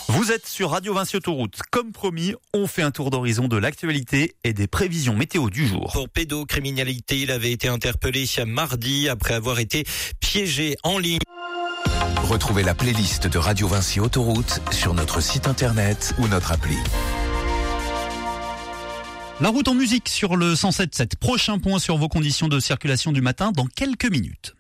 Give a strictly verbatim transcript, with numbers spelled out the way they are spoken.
Vous êtes sur Radio Vinci Autoroute. Comme promis, on fait un tour d'horizon de l'actualité et des prévisions météo du jour. Pour pédocriminalité, il avait été interpellé mardi après avoir été piégé en ligne. Retrouvez la playlist de Radio Vinci Autoroute sur notre site internet ou notre appli. La route en musique sur le cent sept virgule sept. Prochain point sur vos conditions de circulation du matin dans quelques minutes.